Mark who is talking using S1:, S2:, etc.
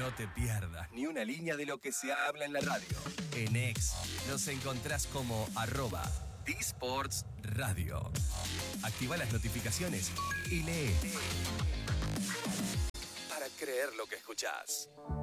S1: No te pierdas ni una línea de lo que se habla en la radio. En X nos encontrás como @dSportsRadio. Activa las notificaciones y lee. Para creer lo que escuchás.